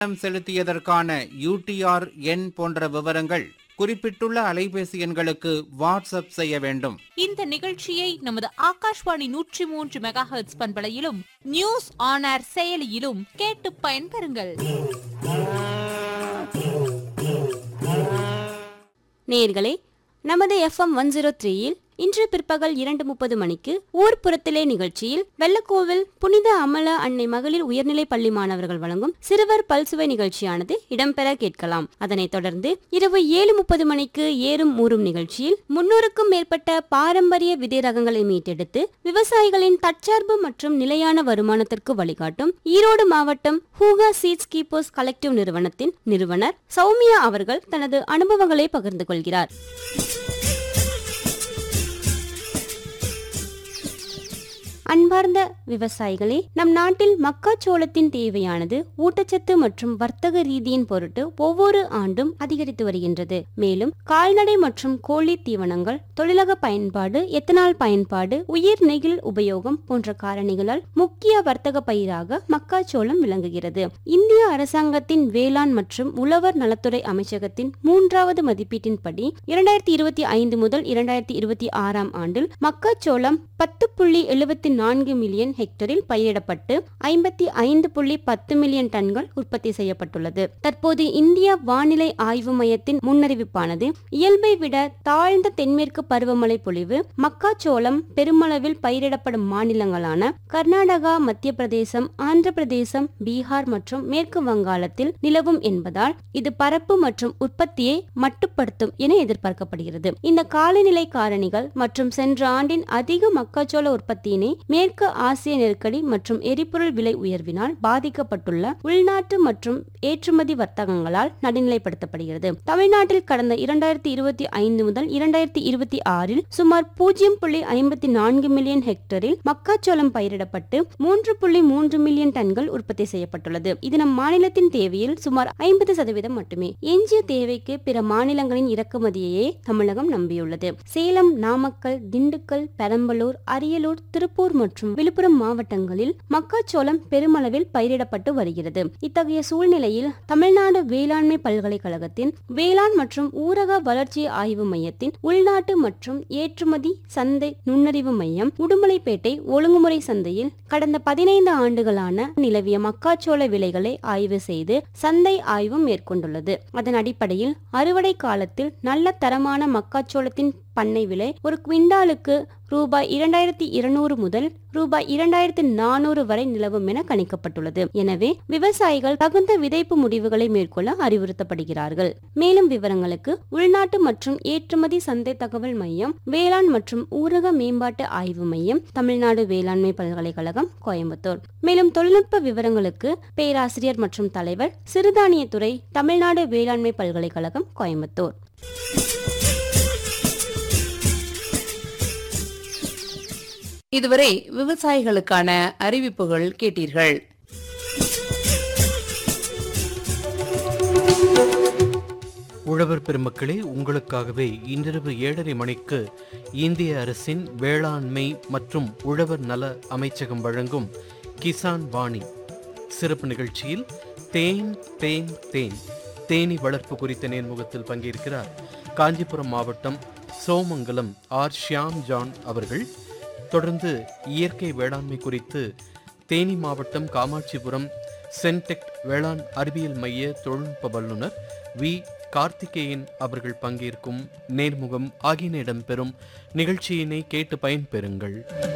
செலுத்தியதற்கான UTR எண் போன்ற விவரங்கள் குறிப்பிட்டுள்ள அலைபேசி எண்களுக்கு வாட்ஸ்அப் செய்ய வேண்டும். இந்த நிகழ்ச்சியை நமது Akashvani 103 megahertz பண்பலையிலும் news on air செயலியிலும் கேட்டு பயன்பெறுங்கள். நேயர்களே, நமது FM 103யில் இன்று பிற்பகல் 2:30 மணிக்கு ஊர்ப்புறத்திலே நிகழ்ச்சியில் வெள்ளக்கோவில் புனித அமல அன்னை மகளிர் உயர்நிலை பள்ளி மாணவர்கள் வழங்கும் சிறுவர் பல்சுவை நிகழ்ச்சியானது இடம்பெற கேட்கலாம். அதனைத் தொடர்ந்து இரவு 7:30 மணிக்கு ஏறும் ஊறும் நிகழ்ச்சியில் 300க்கும் மேற்பட்ட பாரம்பரிய விதை ரகங்களை மீட்டெடுத்து விவசாயிகளின் தற்சார்பு மற்றும் நிலையான வருமானத்திற்கு வழிகாட்டும் ஈரோடு மாவட்டம் ஹூகா சீட்ஸ் கீப்பர்ஸ் கலெக்டிவ் நிறுவனத்தின் நிறுவனர் சௌமியா அவர்கள் தனது அனுபவங்களை பகிர்ந்து கொள்கிறார். அன்பார்ந்த விவசாயிகளே, நம் நாட்டில் மக்காச்சோளத்தின் தேவையானது ஊட்டச்சத்து மற்றும் வர்த்தக ரீதியின் பொருட்டு ஒவ்வொரு ஆண்டும் அதிகரித்து வருகின்றது. மேலும் கால்நடை மற்றும் கோழி தீவனங்கள், தொழிலக பயன்பாடு, எத்தனால் பயன்பாடு, உயிர் நெகிழ் உபயோகம் போன்ற காரணிகளால் முக்கிய வர்த்தக பயிராக மக்காச்சோளம் விளங்குகிறது. இந்திய அரசாங்கத்தின் வேளாண் மற்றும் உழவர் நலத்துறை அமைச்சகத்தின் 3வது மதிப்பீட்டின்படி 2025 முதல் 2026 ஆண்டில் மக்காச்சோளம் 10.74 மில்லியன் ஹெக்டரில் பயிரிடப்பட்டு 55.10 மில்லியன் டன்கள் உற்பத்தி செய்யப்பட்டுள்ளது. தற்போது இந்திய வானிலை ஆய்வு மையத்தின் முன்னறிவிப்பானது இயல்பை விட தாழ்ந்த தென்மேற்கு பருவமழை பொழிவு மக்காச்சோளம் பெருமளவில் பயிரிடப்படும் மாநிலங்களான கர்நாடகா, மத்திய பிரதேசம், ஆந்திர பிரதேசம், பீகார் மற்றும் மேற்கு வங்காளத்தில் நிலவும் என்பதால் இது பரப்பு மற்றும் உற்பத்தியை மட்டுப்படுத்தும் என எதிர்பார்க்கப்படுகிறது. இந்த காலநிலை காரணிகள் மற்றும் சென்ற ஆண்டின் அதிக மக்காச்சோள உற்பத்தியினை மேற்கு ஆசிய நெருக்கடி மற்றும் எரிபொருள் விலை உயர்வினால் பாதிக்கப்பட்டுள்ள உள்நாட்டு மற்றும் ஏற்றுமதி வர்த்தகங்களால் நடுநிலைப்படுத்தப்படுகிறது. தமிழ்நாட்டில் கடந்த 2025 முதல் 2026 சுமார் 0.54 மில்லியன் ஹெக்டரில் மக்காச்சோளம் பயிரிடப்பட்டு 3.3 மில்லியன் டன்கள் உற்பத்தி செய்யப்பட்டுள்ளது. இது நம் மாநிலத்தின் தேவையில் சுமார் 50% மட்டுமே. எஞ்சிய தேவைக்கு பிற மாநிலங்களின் இறக்குமதியையே தமிழகம் நம்பியுள்ளது. சேலம், நாமக்கல், திண்டுக்கல், பெரம்பலூர், அரியலூர், திருப்பூர் மற்றும் விழுப்புரம் மாவட்டங்களில் மக்காச்சோளம் பெருமளவில் பயிரிடப்பட்டு வருகிறது. இத்தகைய சூழ்நிலையில் தமிழ்நாடு வேளாண்மை பல்கலைக்கழகத்தின் வேளாண் மற்றும் ஊரக வளர்ச்சி ஆய்வு மையத்தின் உள்நாட்டு மற்றும் ஏற்றுமதி சந்தை நுண்ணறிவு மையம் உடுமலைப்பேட்டை ஒழுங்குமுறை சந்தையில் கடந்த 15 ஆண்டுகளான நிலவிய மக்காச்சோள விலைகளை ஆய்வு செய்து சந்தை ஆய்வு மேற்கொண்டுள்ளது. அதன் அடிப்படையில் அறுவடை காலத்தில் நல்ல தரமான மக்காச்சோளத்தின் பண்ணை விலை ஒரு குவிண்டாலுக்கு ரூபாய் 2200 முதல் ரூபாய் 2400 வரை நிலவும் என கணிக்கப்பட்டுள்ளது. எனவே விவசாயிகள் தகுந்த விதைப்பு முடிவுகளை மேற்கொள்ள அறிவுறுத்தப்படுகிறார்கள். மேலும் விவரங்களுக்கு உள்நாட்டு மற்றும் ஏற்றுமதி சந்தை தகவல் மையம், வேளாண் மற்றும் ஊரக மேம்பாட்டு ஆய்வு மையம், தமிழ்நாடு வேளாண்மை பல்கலைக்கழகம், கோயம்புத்தூர். மேலும் தொழில்நுட்ப விவரங்களுக்கு பேராசிரியர் மற்றும் தலைவர், சிறுதானியத்துறை, தமிழ்நாடு வேளாண்மை பல்கலைக்கழகம், கோயம்புத்தூர். இதுவரை விவசாயிகளுக்கான அறிவிப்புகள் கேட்டீர்கள். உழவர் பெருமக்களே, உங்களுக்காகவே இன்றிரவு 7:30 மணிக்கு இந்திய அரசின் வேளாண்மை மற்றும் உழவர் நல அமைச்சகம் வழங்கும் கிசான் வாணி சிறப்பு நிகழ்ச்சியில் தேன் தேன் தேன் தேனி வளர்ப்பு குறித்த நேர்முகத்தில் பங்கேற்கிறார் காஞ்சிபுரம் மாவட்டம் சோமங்கலம் ஆர். ஷியாம் ஜான் அவர்கள். தொடர்ந்து இயற்கை வேளாண்மை குறித்து தேனி மாவட்டம் காமாட்சிபுரம் சென்டெக் வேளாண் அறிவியல் மைய தொழில்நுட்ப வல்லுநர் வி. கார்த்திகேயன் அவர்கள் பங்கேற்கும் நேர்முகம் ஆகியன இடம்பெறும் நிகழ்ச்சியினை கேட்டு பயன்பெறுங்கள்.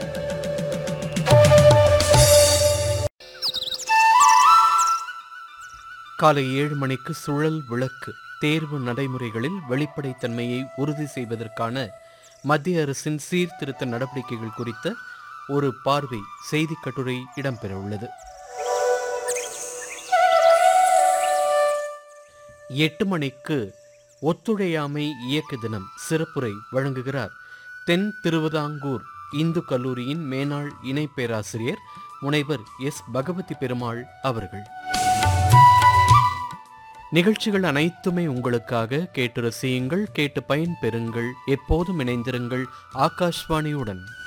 காலை 7 மணிக்கு சுழல் விளக்கு தேர்வு நடைமுறைகளில் வெளிப்படைத்தன்மையை உறுதி செய்வதற்கான மத்திய அரசின் சீர்திருத்த நடவடிக்கைகள் குறித்த ஒரு பார்வை செய்தி கட்டுரை இடம்பெற உள்ளது. 8 மணிக்கு ஒத்துழையாமை இயக்க தினம் சிறப்புரை வழங்குகிறார் தென் திருவிதாங்கூர் இந்து கல்லூரியின் மேனாள் இணை பேராசிரியர் முனைவர் எஸ். பகவதி பெருமாள் அவர்கள். நிகழ்ச்சிகள் அனைத்துமே உங்களுக்காக. கேட்டு ரசியுங்கள், கேட்டு பயன்பெறுங்கள். எப்போதும் இணைந்திருங்கள் ஆகாஷ்வாணியுடன்.